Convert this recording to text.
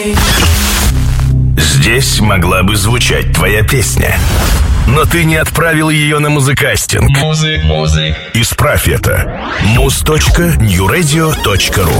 Здесь могла бы звучать твоя песня, но ты не отправил ее на музыкастинг. Исправь это. muz.newradio.ru.